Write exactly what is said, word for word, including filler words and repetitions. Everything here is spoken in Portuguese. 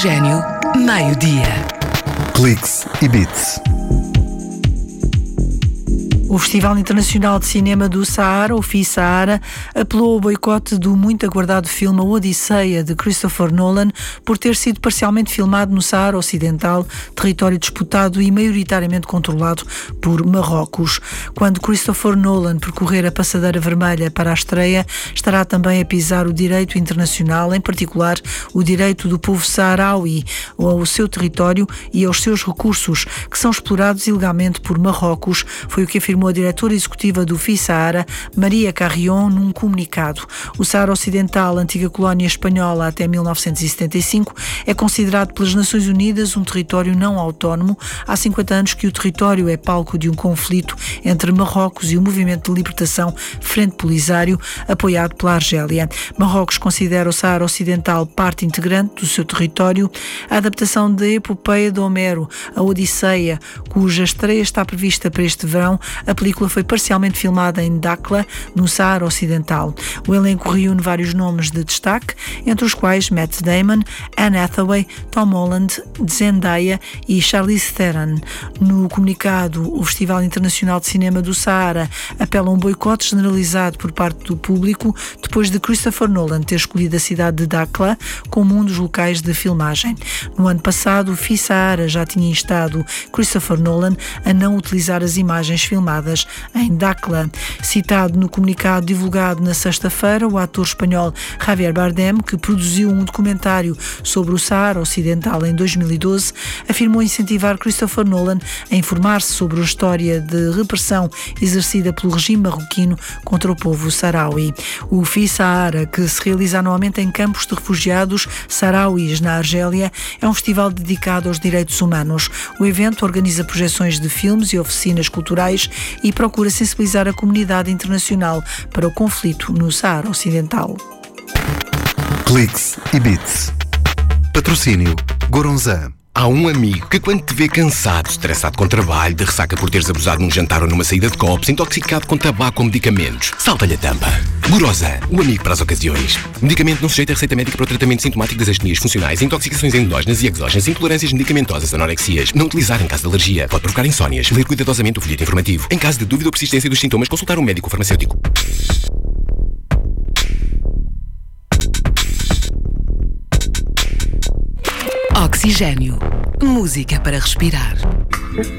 Oxigênio, meio-dia. Cliques e Beats. O Festival Internacional de Cinema do Saara, o FISAARA, apelou ao boicote do muito aguardado filme A Odisseia, de Christopher Nolan, por ter sido parcialmente filmado no Saara Ocidental, território disputado e maioritariamente controlado por Marrocos. Quando Christopher Nolan percorrer a passadeira vermelha para a estreia, estará também a pisar o direito internacional, em particular o direito do povo saharaui ao seu território e aos seus recursos, que são explorados ilegalmente por Marrocos, foi o que afirmou a diretora executiva do FISAARA, Maria Carrion, num comunicado. O Saara Ocidental, antiga colónia espanhola até mil novecentos e setenta e cinco, é considerado pelas Nações Unidas um território não autónomo. Há cinquenta anos que o território é palco de um conflito entre Marrocos e o movimento de libertação Frente Polisário, apoiado pela Argélia. Marrocos considera o Saara Ocidental parte integrante do seu território. A adaptação da epopeia de Homero, A Odisseia, cuja estreia está prevista para este verão, a película foi parcialmente filmada em Dakhla, no Saara Ocidental. O elenco reúne vários nomes de destaque, entre os quais Matt Damon, Anne Hathaway, Tom Holland, Zendaya e Charlize Theron. No comunicado, o Festival Internacional de Cinema do Saara apela a um boicote generalizado por parte do público depois de Christopher Nolan ter escolhido a cidade de Dakhla como um dos locais de filmagem. No ano passado, o FISAARA já tinha instado Christopher Nolan a não utilizar as imagens filmadas em Dakhla. Citado no comunicado divulgado na sexta-feira, o ator espanhol Javier Bardem, que produziu um documentário sobre o Saara Ocidental em dois mil e doze, afirmou incentivar Christopher Nolan a informar-se sobre a história de repressão exercida pelo regime marroquino contra o povo saharaui. O FISAARA, que se realiza anualmente em campos de refugiados saharauis na Argélia, é um festival dedicado aos direitos humanos. O evento organiza projeções de filmes e oficinas culturais e procura sensibilizar a comunidade internacional para o conflito no Saara Ocidental. Cliques e Beats. Patrocínio Goronzan. Há um amigo que quando te vê cansado, estressado com trabalho, de ressaca por teres abusado num jantar ou numa saída de copos, intoxicado com tabaco ou medicamentos, salta-lhe a tampa. Goronzan, o amigo para as ocasiões. Medicamento não sujeito a receita médica para o tratamento sintomático das astenias funcionais, intoxicações endógenas e exógenas, intolerâncias medicamentosas, anorexias. Não utilizar em caso de alergia. Pode provocar insónias. Ler cuidadosamente o folheto informativo. Em caso de dúvida ou persistência dos sintomas, consultar um médico farmacêutico. Oxigênio, música para respirar.